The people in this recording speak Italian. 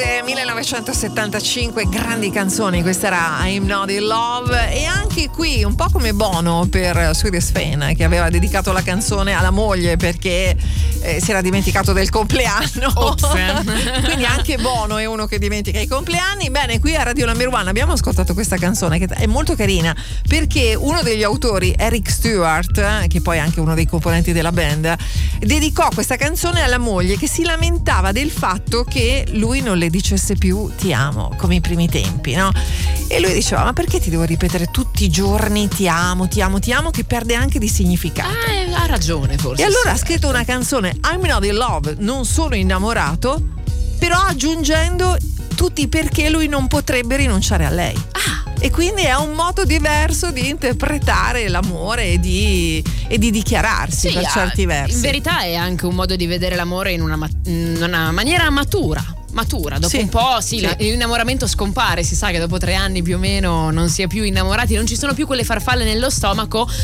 inglese, 1975, grandi canzoni. Questa era I'm Not in Love. E anche qui un po' come Bono per Swedish Fan, che aveva dedicato la canzone alla moglie perché si era dimenticato del compleanno. Quindi anche Bono è uno che dimentica i compleanni. Bene, qui a Radio Number One abbiamo ascoltato questa canzone che è molto carina, perché uno degli autori, Eric Stewart, che poi è anche uno dei componenti della band, dedicò questa canzone alla moglie che si lamentava del fatto che lui non le dicesse più ti amo come i primi tempi, no? E lui diceva: ma perché ti devo ripetere tutti i giorni ti amo, ti amo, ti amo, che perde anche di significato. Ha ragione forse. E allora ha scritto una canzone, I'm Not in Love, non sono innamorato, però aggiungendo tutti i perché lui non potrebbe rinunciare a lei. E quindi è un modo diverso di interpretare l'amore e di dichiararsi, per certi versi. In verità è anche un modo di vedere l'amore in una maniera matura. Dopo un po' l'innamoramento scompare, si sa che dopo 3 anni più o meno non si è più innamorati, non ci sono più quelle farfalle nello stomaco,